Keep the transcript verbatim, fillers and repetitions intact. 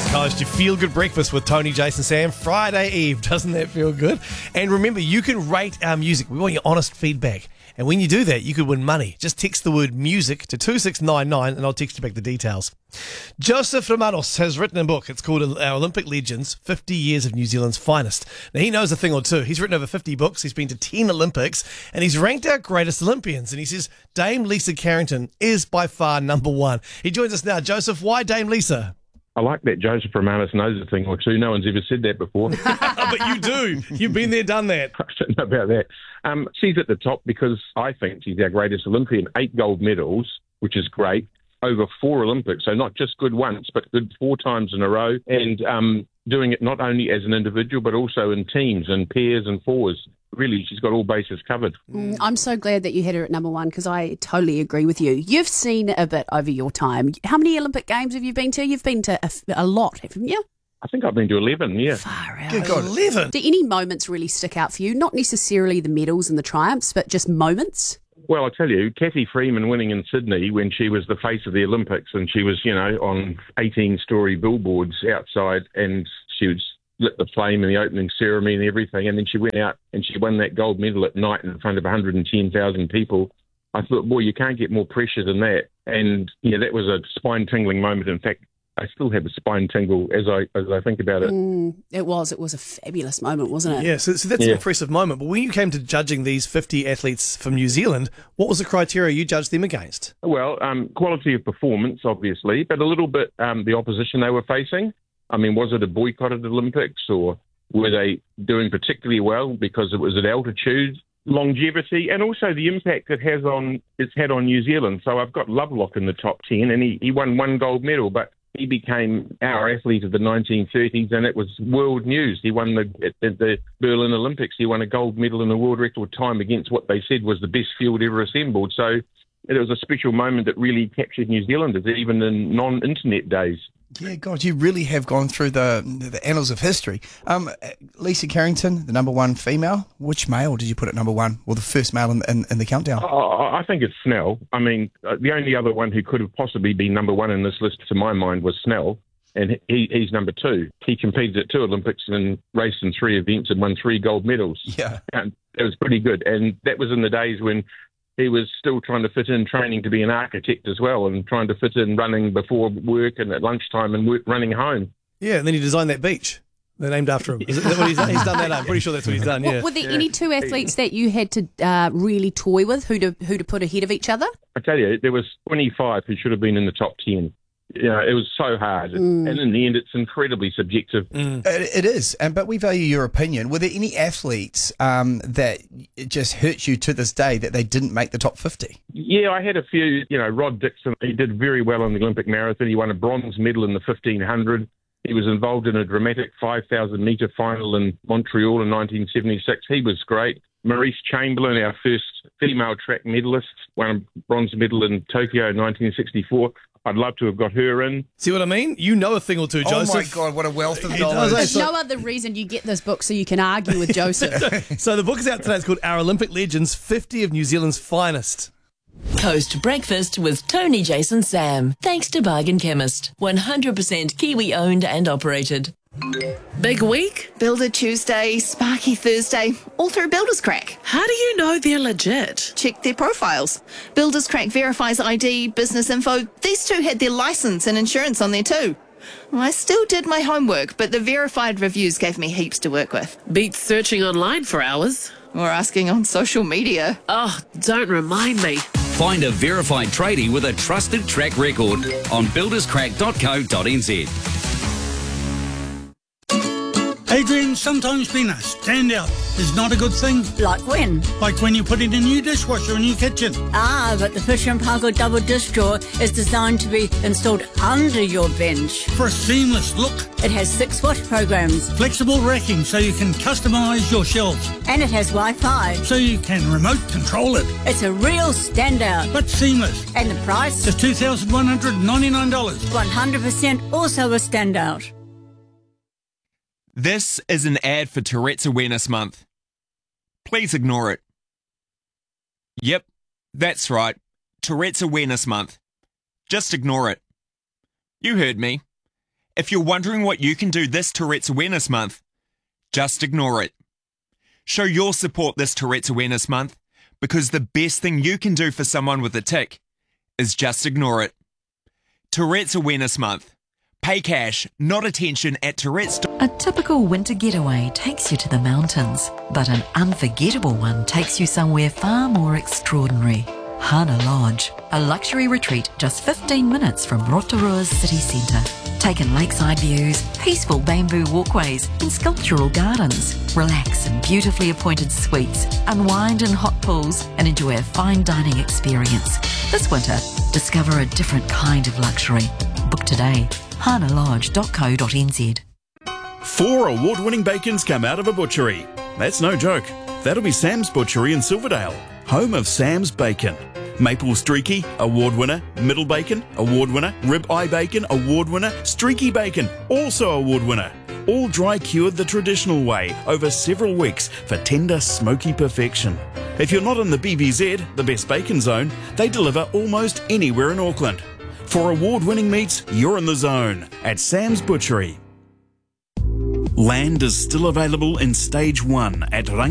East Coast, your feel-good breakfast with Tony, Jason, Sam, Friday Eve. Doesn't that feel good? And remember, you can rate our music. We want your honest feedback. And when you do that, you could win money. Just text the word music to two six nine nine and I'll text you back the details. Joseph Romanos has written a book. It's called Our Olympic Legends, fifty years of New Zealand's Finest. Now, he knows a thing or two. He's written over fifty books. He's been to ten Olympics and he's ranked our greatest Olympians. And he says Dame Lisa Carrington is by far number one. He joins us now. Joseph, why Dame Lisa? I like that Joseph Romanos knows a thing or two. No one's ever said that before. But you do. You've been there, done that. I don't know about that. Um, she's at the top because I think she's our greatest Olympian. Eight gold medals, which is great, over four Olympics. So not just good once, but good four times in a row. And um, doing it not only as an individual, but also in teams and pairs and fours. Really, she's got all bases covered. Mm, I'm so glad that you had her at number one because I totally agree with you. You've seen a bit over your time. How many Olympic Games have you been to? You've been to a, a lot, haven't you? I think I've been to eleven, yeah. Far out. Good God, eleven? Do any moments really stick out for you? Not necessarily the medals and the triumphs, but just moments? Well, I tell you, Kathy Freeman winning in Sydney when she was the face of the Olympics and she was, you know, on eighteen-storey billboards outside and she was lit the flame in the opening ceremony and everything, and then she went out and she won that gold medal at night in front of one hundred ten thousand people. I thought, boy, you can't get more pressure than that. And, yeah, that was a spine-tingling moment. In fact, I still have a spine tingle as I as I think about it. Mm, it was. It was a fabulous moment, wasn't it? Yeah, so, so that's Yeah. an impressive moment. But when you came to judging these fifty athletes from New Zealand, what was the criteria you judged them against? Well, um, quality of performance, obviously, but a little bit um, the opposition they were facing. I mean, was it a boycotted Olympics or were they doing particularly well because it was at altitude, longevity, and also the impact it has on it's had on New Zealand? So I've got Lovelock in the top ten, and he, he won one gold medal, but he became our athlete of the nineteen thirties, and it was world news. He won the at the Berlin Olympics. He won a gold medal in a world record time against what they said was the best field ever assembled. So it was a special moment that really captured New Zealanders, even in non-internet days. Yeah, God, you really have gone through the the annals of history. Um, Lisa Carrington, the number one female. Which male did you put at number one? Or the first male in, in, in the countdown? Oh, I think it's Snell. I mean, uh, the only other one who could have possibly been number one in this list, to my mind, was Snell, and he, he's number two. He competed at two Olympics and raced in three events and won three gold medals. Yeah. And it was pretty good. And that was in the days when he was still trying to fit in training to be an architect as well and trying to fit in running before work and at lunchtime and work, running home. Yeah, and then he designed that beach. They're named after him. Is that what he's done? He's done that. I'm pretty sure that's what he's done, yeah. Were there any two athletes that you had to uh, really toy with, who to who to put ahead of each other? I tell you, there was twenty-five who should have been in the top ten. You know, it was so hard. Mm. And in the end, it's incredibly subjective. Mm. It, it is, and but we value your opinion. Were there any athletes um, that it just hurts you to this day that they didn't make the top fifty? Yeah, I had a few. You know, Rod Dixon, he did very well in the Olympic marathon. He won a bronze medal in the fifteen hundred. He was involved in a dramatic five thousand metre final in Montreal in nineteen seventy-six. He was great. Maurice Chamberlain, our first female track medalist, won a bronze medal in Tokyo in nineteen sixty-four. I'd love to have got her in. See what I mean? You know a thing or two, Joseph. Oh my God, what a wealth of He knowledge. does, eh? There's So- no other reason you get this book so you can argue with Joseph. So the book is out today. It's called Our Olympic Legends, fifty of New Zealand's Finest. Coast Breakfast with Tony, Jason, Sam. Thanks to Bargain Chemist. one hundred percent Kiwi owned and operated. Big week? Builder Tuesday, Sparky Thursday, all through Builders Crack. How do you know they're legit? Check their profiles. Builders Crack verifies I D, business info. These two had their license and insurance on there too. I still did my homework, but the verified reviews gave me heaps to work with. Beats searching online for hours. Or asking on social media. Oh, don't remind me. Find a verified tradie with a trusted track record on builders crack dot co dot n z. Adrian, sometimes being a standout is not a good thing. Like when? Like when you put in a new dishwasher in your kitchen. Ah, but the Fisher and Paykel double dish drawer is designed to be installed under your bench. For a seamless look. It has six wash programs. Flexible racking so you can customise your shelves. And it has Wi-Fi. So you can remote control it. It's a real standout. But seamless. And the price? Just two thousand one hundred ninety-nine dollars. one hundred percent also a standout. This is an ad for Tourette's Awareness Month. Please ignore it. Yep, that's right. Tourette's Awareness Month. Just ignore it. You heard me. If you're wondering what you can do this Tourette's Awareness Month, just ignore it. Show your support this Tourette's Awareness Month, because the best thing you can do for someone with a tic is just ignore it. Tourette's Awareness Month. Pay cash, not attention at Tourette's. A typical winter getaway takes you to the mountains, but an unforgettable one takes you somewhere far more extraordinary. Hana Lodge, a luxury retreat just fifteen minutes from Rotorua's city centre. Take in lakeside views, peaceful bamboo walkways and sculptural gardens. Relax in beautifully appointed suites, unwind in hot pools and enjoy a fine dining experience. This winter, discover a different kind of luxury. Book today. hana lodge dot co dot n z. Four award-winning bacons come out of a butchery. That's no joke. That'll be Sam's Butchery in Silverdale, home of Sam's Bacon. Maple Streaky, award winner. Middle Bacon, award winner. Rib Eye Bacon, award winner. Streaky Bacon, also award winner. All dry cured the traditional way over several weeks for tender, smoky perfection. If you're not in the B B Z, the best bacon zone, they deliver almost anywhere in Auckland. For award-winning meats, you're in the zone at Sam's Butchery. Land is still available in Stage one at Rangi